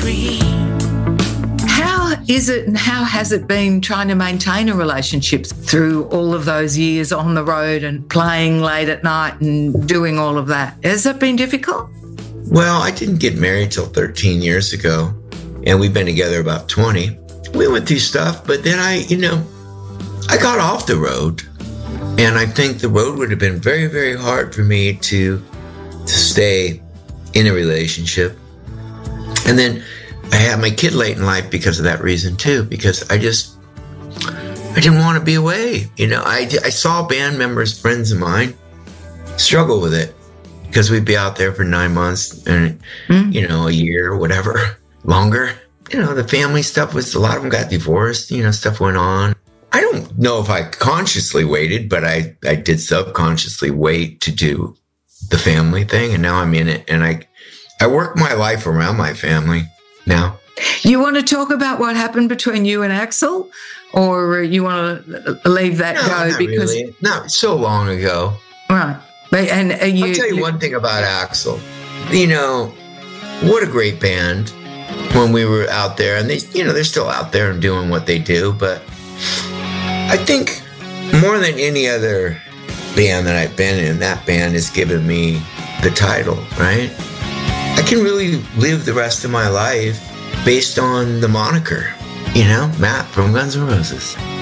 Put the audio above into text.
How is it and how has it been trying to maintain a relationship through all of those years on the road and playing late at night and doing all of that? Has it been difficult? Well, I didn't get married till 13 years ago, and we've been together about 20. We went through stuff, but then I got off the road, and I think the road would have been very, very hard for me to stay in a relationship. And then I had my kid late in life because of that reason too, because I didn't want to be away. I saw band members, friends of mine, struggle with it because we'd be out there for 9 months and, a year or whatever, longer. The family stuff was, a lot of them got divorced, stuff went on. I don't know if I consciously waited, but I did subconsciously wait to do the family thing. And now I'm in it. And I work my life around my family now. You want to talk about what happened between you and Axel, or you want to leave that go? Because really. Not so long ago. Right. And I'll tell you one thing about Axel. What a great band when we were out there, and they're still out there and doing what they do. But I think more than any other band that I've been in, that band has given me the title, right? I can really live the rest of my life based on the moniker, Matt from Guns N' Roses.